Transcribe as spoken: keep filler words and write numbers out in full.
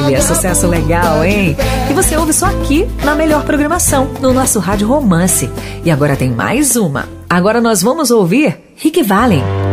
Olha, sucesso legal, hein? E você ouve só aqui na melhor programação, no nosso Rádio Romance. E agora tem mais uma. Agora nós vamos ouvir Rick Vallen.